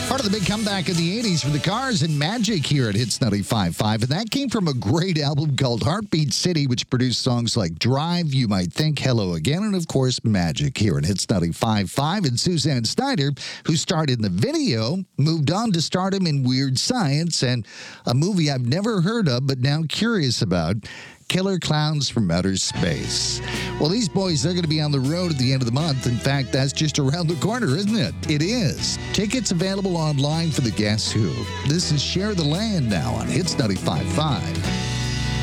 Part of the big comeback in the 80s for the Cars and Magic here at Hits 95.5. And that came from a great album called Heartbeat City, which produced songs like Drive, You Might Think, Hello Again, and of course, Magic here at Hits 95.5. And Suzanne Snyder, who starred in the video, moved on to stardom in Weird Science and a movie I've never heard of, but now curious about. Killer Clowns from Outer Space. Well, these boys, they're going to be on the road at the end of the month. In fact, that's just around the corner, isn't it? It is. Tickets available online for the Guess Who. This is Share the Land now on Hits 95.5.